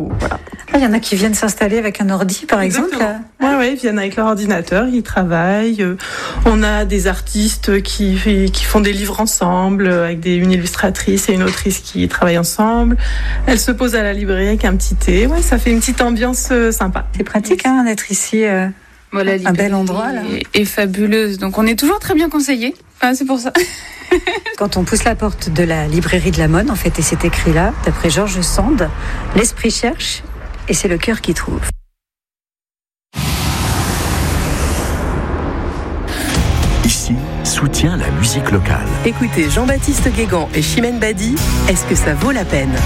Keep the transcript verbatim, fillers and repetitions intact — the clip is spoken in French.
ou voilà. Ah, il y en a qui viennent s'installer avec un ordi, par Exactement. exemple. Oui, ouais, ils viennent avec leur ordinateur, ils travaillent. On a des artistes qui, qui font des livres ensemble, avec des, une illustratrice et une autrice qui travaillent ensemble. Elles se posent à la librairie avec un petit thé. Ouais, ça fait une petite ambiance sympa. C'est pratique hein, d'être ici. Euh... Voilà, un bel endroit là. Est, est fabuleuse, donc on est toujours très bien conseillés. Enfin, c'est pour ça. Quand on pousse la porte de la librairie de la Monne, en fait, et c'est écrit là, d'après Georges Sand, l'esprit cherche et c'est le cœur qui trouve. Ici, soutient la musique locale. Écoutez Jean-Baptiste Guégan et Chimène Badi, est-ce que ça vaut la peine ?